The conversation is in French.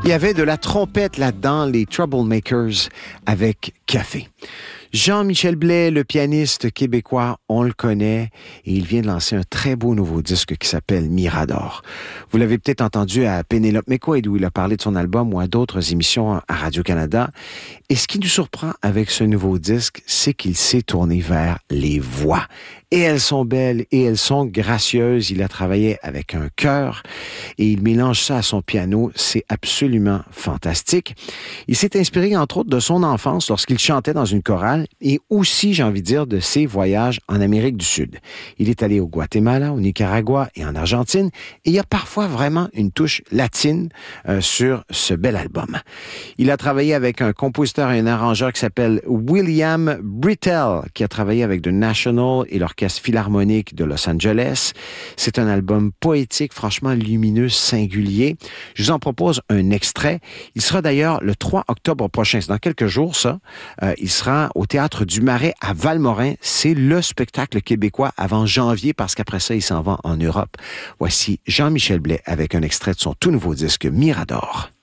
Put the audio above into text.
Il y avait de la trompette là-dedans, les Troublemakers avec Café. Jean-Michel Blais, le pianiste québécois, on le connaît et il vient de lancer un très beau nouveau disque qui s'appelle Mirador. Vous l'avez peut-être entendu à Pénélope McQuaid où il a parlé de son album ou à d'autres émissions à Radio-Canada. Et ce qui nous surprend avec ce nouveau disque, c'est qu'il s'est tourné vers les voix. Et elles sont belles et elles sont gracieuses. Il a travaillé avec un chœur et il mélange ça à son piano. C'est absolument fantastique. Il s'est inspiré entre autres de son enfance lorsqu'il chantait dans une chorale et aussi, j'ai envie de dire, de ses voyages en Amérique du Sud. Il est allé au Guatemala, au Nicaragua et en Argentine et il y a parfois vraiment une touche latine sur ce bel album. Il a travaillé avec un compositeur et un arrangeur qui s'appelle William Britell, qui a travaillé avec The National et l'Orchestre Philharmonique de Los Angeles. C'est un album poétique, franchement lumineux, singulier. Je vous en propose un extrait. Il sera d'ailleurs le 3 octobre prochain. C'est dans quelques jours, ça. Il sera au Théâtre du Marais à Valmorin. C'est le spectacle québécois avant janvier parce qu'après ça, il s'en va en Europe. Voici Jean-Michel Blais avec un extrait de son tout nouveau disque Mirador.